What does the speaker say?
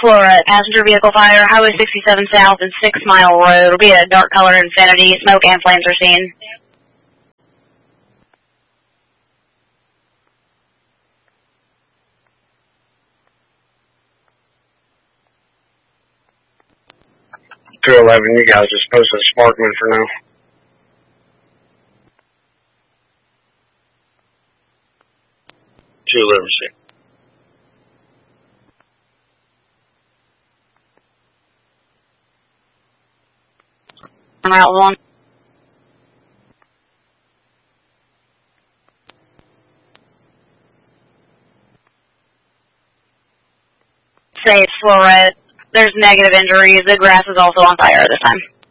Florida, passenger vehicle fire, Highway 67 South and 6 Mile Road. Will be a dark color Infiniti. Smoke and flames are seen. You guys are supposed to Sparkman for now. Literacy. Route 1. Say it's slow red. There's negative injuries. The grass is also on fire at this time.